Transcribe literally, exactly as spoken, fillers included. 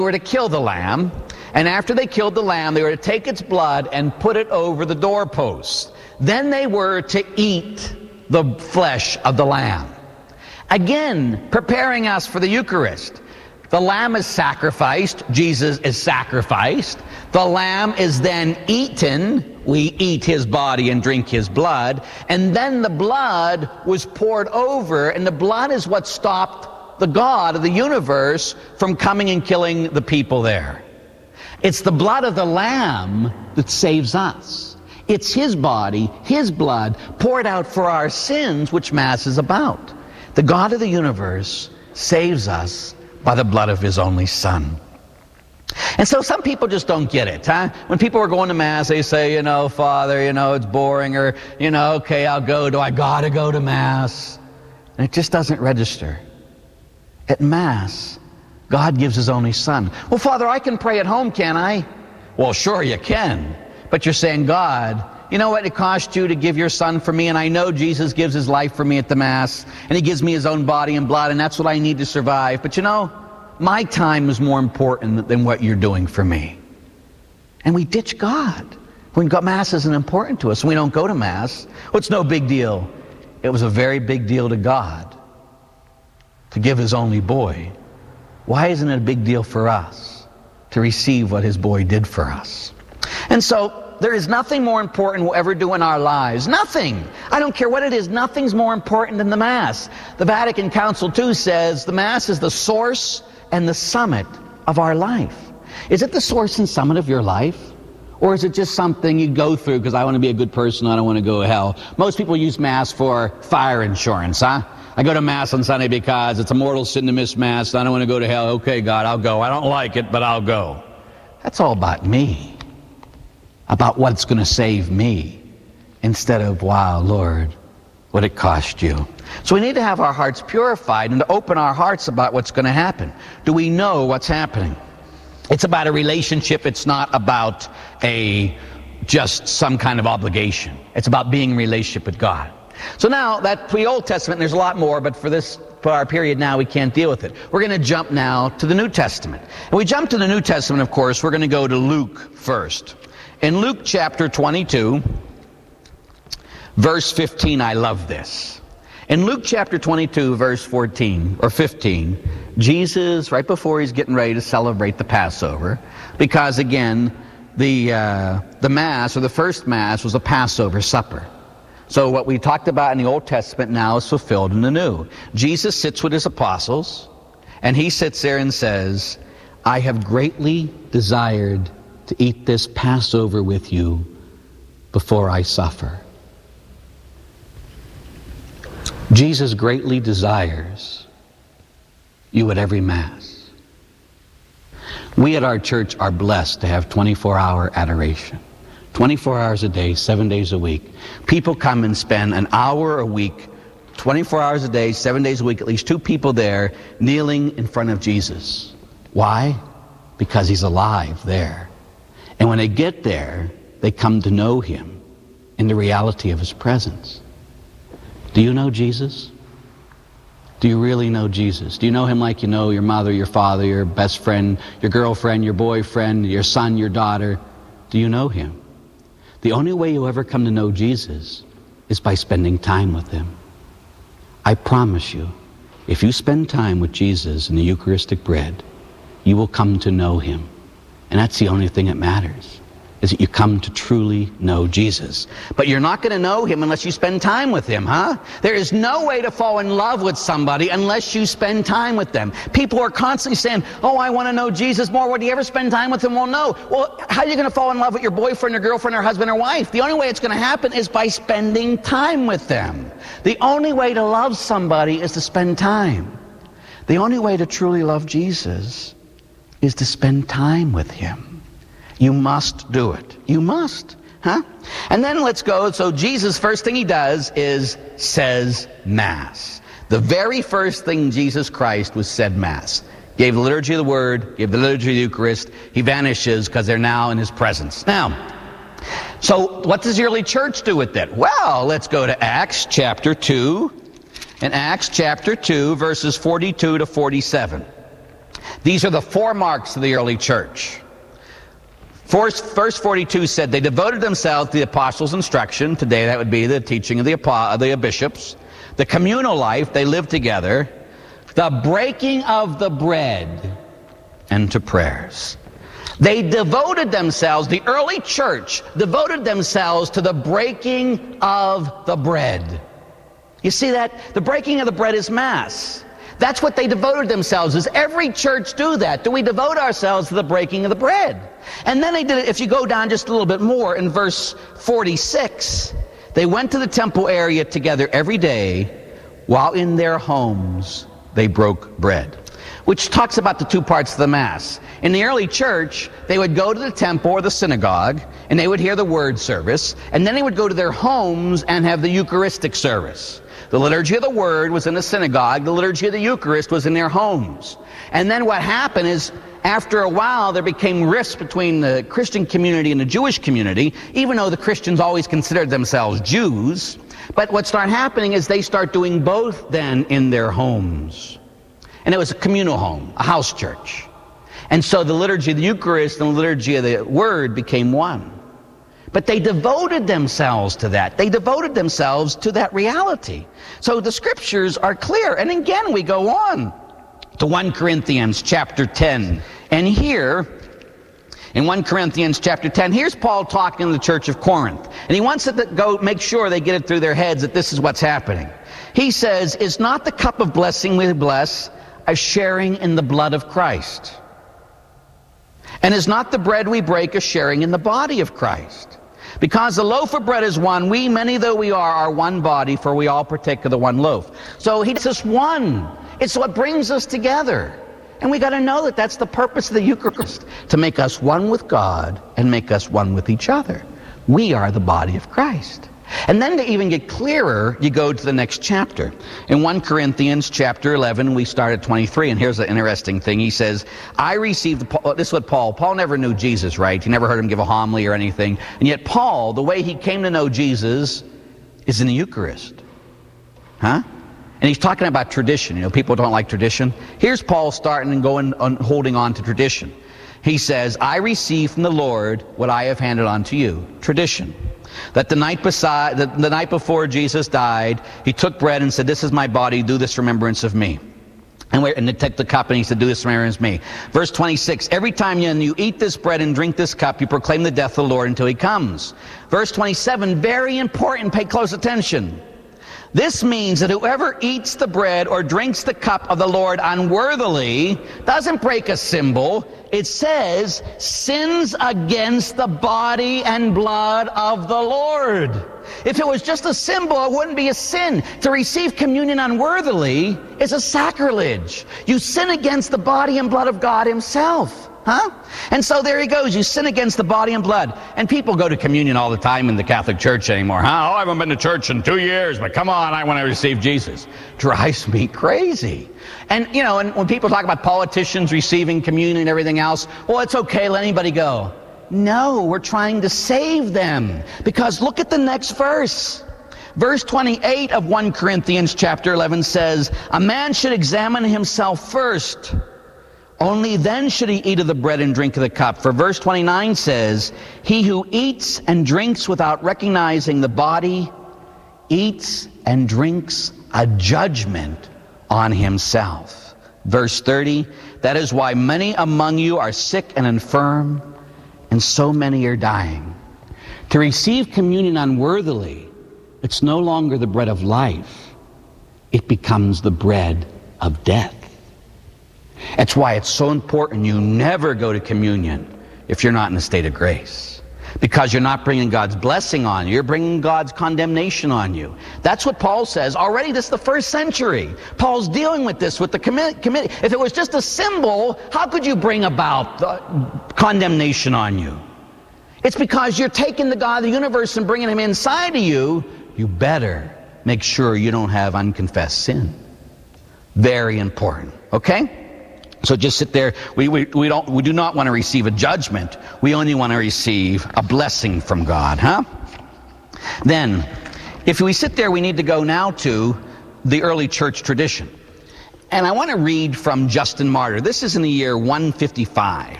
were to kill the lamb, and after they killed the lamb, they were to take its blood and put it over the doorposts. Then they were to eat the flesh of the lamb. Again, preparing us for the Eucharist. The lamb is sacrificed. Jesus is sacrificed. The lamb is then eaten. We eat his body and drink his blood. And then the blood was poured over, and the blood is what stopped the God of the universe from coming and killing the people there. It's the blood of the lamb that saves us. It's his body, his blood, poured out for our sins, which Mass is about. The God of the universe saves us by the blood of his only Son. And so some people just don't get it, huh? When people are going to Mass, they say, you know, Father, you know, it's boring, or, you know, okay, I'll go. Do I gotta go to Mass? And it just doesn't register. At Mass, God gives his only Son. Well, Father, I can pray at home, can I? Well, sure you can. But you're saying, God, you know what it cost you to give your Son for me, and I know Jesus gives his life for me at the Mass, and he gives me his own body and blood, and that's what I need to survive. But you know, my time is more important than what you're doing for me. And we ditch God. When God, Mass isn't important to us, and we don't go to Mass, well, it's no big deal. It was a very big deal to God to give his only boy. Why isn't it a big deal for us to receive what his boy did for us? And so there is nothing more important we'll ever do in our lives. Nothing. I don't care what it is. Nothing's more important than the Mass. The Vatican Council too says the Mass is the source and the summit of our life. Is it the source and summit of your life? Or is it just something you go through because I want to be a good person, I don't want to go to hell? Most people use Mass for fire insurance, huh? I go to Mass on Sunday because it's a mortal sin to miss Mass. I don't want to go to hell. Okay, God, I'll go. I don't like it, but I'll go. That's all about me. About what's going to save me. Instead of, wow, Lord, what it cost you. So we need to have our hearts purified and to open our hearts about what's going to happen. Do we know what's happening? It's about a relationship. It's not about a just some kind of obligation. It's about being in relationship with God. So now, that pre-Old Testament, there's a lot more, but for this, for our period now, we can't deal with it. We're going to jump now to the New Testament. And we jump to the New Testament, of course, we're going to go to Luke first. In Luke chapter twenty-two, verse fifteen, I love this. In Luke chapter twenty-two, verse fourteen, or fifteen, Jesus, right before he's getting ready to celebrate the Passover, because again, the, uh, the Mass, or the first Mass, was a Passover supper. So what we talked about in the Old Testament now is fulfilled in the New. Jesus sits with his apostles, and he sits there and says, I have greatly desired to eat this Passover with you before I suffer. Jesus greatly desires you at every Mass. We at our church are blessed to have twenty-four hour adoration. twenty-four hours a day, seven days a week. People come and spend an hour a week, twenty-four hours a day, seven days a week, at least two people there, kneeling in front of Jesus. Why? Because he's alive there. And when they get there, they come to know him in the reality of his presence. Do you know Jesus? Do you really know Jesus? Do you know him like you know your mother, your father, your best friend, your girlfriend, your boyfriend, your son, your daughter? Do you know him? The only way you'll ever come to know Jesus is by spending time with him. I promise you, if you spend time with Jesus in the Eucharistic bread, you will come to know him. And that's the only thing that matters, is that you come to truly know Jesus. But you're not going to know him unless you spend time with him, huh? There is no way to fall in love with somebody unless you spend time with them. People are constantly saying, oh, I want to know Jesus more. Well, do you ever spend time with him? Well, no. Well, how are you going to fall in love with your boyfriend or girlfriend or husband or wife? The only way it's going to happen is by spending time with them. The only way to love somebody is to spend time. The only way to truly love Jesus is to spend time with him. You must do it. You must. Huh? And then let's go. So Jesus, first thing he does is says Mass. The very first thing Jesus Christ was said Mass. Gave the liturgy of the Word, gave the liturgy of the Eucharist. He vanishes because they're now in his presence. Now, so what does the early church do with it? Well, let's go to Acts chapter two. In Acts chapter two, verses forty-two to forty-seven. These are the four marks of the early church. Verse forty-two said, they devoted themselves to the apostles' instruction. Today that would be the teaching of the, of the bishops. The communal life, they lived together. The breaking of the bread, and to prayers. They devoted themselves, the early church devoted themselves to the breaking of the bread. You see that? The breaking of the bread is Mass. That's what they devoted themselves. Does every church do that? Do we devote ourselves to the breaking of the bread? And then they did it, if you go down just a little bit more, in verse forty-six, they went to the temple area together every day, while in their homes they broke bread. Which talks about the two parts of the Mass. In the early church, they would go to the temple or the synagogue, and they would hear the word service, and then they would go to their homes and have the Eucharistic service. The liturgy of the Word was in the synagogue. The liturgy of the Eucharist was in their homes. And then what happened is, after a while, there became rifts between the Christian community and the Jewish community, even though the Christians always considered themselves Jews. But what started happening is they start doing both then in their homes. And it was a communal home, a house church. And so the liturgy of the Eucharist and the liturgy of the Word became one. But they devoted themselves to that. They devoted themselves to that reality. So the Scriptures are clear. And again, we go on to First Corinthians chapter ten. And here, in First Corinthians chapter ten, here's Paul talking to the church of Corinth. And he wants it to go make sure they get it through their heads that this is what's happening. He says, is not the cup of blessing we bless a sharing in the blood of Christ? And is not the bread we break a sharing in the body of Christ? Because the loaf of bread is one, we, many though we are, are one body, for we all partake of the one loaf. So he says one. It's what brings us together. And we got to know that that's the purpose of the Eucharist, to make us one with God and make us one with each other. We are the body of Christ. And then to even get clearer, you go to the next chapter. In First Corinthians chapter eleven, we start at twenty-three, and here's the interesting thing. He says, I received, the, this is what Paul, Paul never knew Jesus, right? He never heard him give a homily or anything. And yet Paul, the way he came to know Jesus is in the Eucharist. Huh? And he's talking about tradition. You know, people don't like tradition. Here's Paul starting and going on, holding on to tradition. He says, I received from the Lord what I have handed on to you. Tradition. That the night beside, the, the night before Jesus died, he took bread and said, this is my body, do this in remembrance of me. And, and they took the cup and he said, do this in remembrance of me. Verse twenty-six, every time you, you eat this bread and drink this cup, you proclaim the death of the Lord until he comes. Verse twenty-seven, very important, pay close attention. This means that whoever eats the bread or drinks the cup of the Lord unworthily doesn't break a symbol. It says, sins against the body and blood of the Lord. If it was just a symbol, it wouldn't be a sin. To receive communion unworthily is a sacrilege. You sin against the body and blood of God himself. Huh? And so there he goes. You sin against the body and blood. And people go to communion all the time in the Catholic Church anymore. Huh? Oh, I haven't been to church in two years, but come on, I want to receive Jesus. Drives me crazy. And, you know, and when people talk about politicians receiving communion and everything else, well, it's okay, let anybody go. No, we're trying to save them. Because look at the next verse. Verse twenty-eight of First Corinthians chapter eleven says, a man should examine himself first. Only then should he eat of the bread and drink of the cup. For verse twenty-nine says, he who eats and drinks without recognizing the body eats and drinks a judgment on himself. Verse thirty, that is why many among you are sick and infirm, and so many are dying. To receive communion unworthily, it's no longer the bread of life. It becomes the bread of death. That's why it's so important you never go to communion if you're not in a state of grace. Because you're not bringing God's blessing on you, you're bringing God's condemnation on you. That's what Paul says. Already this is the first century. Paul's dealing with this with the committee. If it was just a symbol, how could you bring about the condemnation on you? It's because you're taking the God of the universe and bringing him inside of you. You better make sure you don't have unconfessed sin. Very important. Okay? So just sit there. We, we, we, don't, we do not want to receive a judgment. We only want to receive a blessing from God. Huh? Then, if we sit there, we need to go now to the early church tradition. And I want to read from Justin Martyr. This is in the year one fifty-five.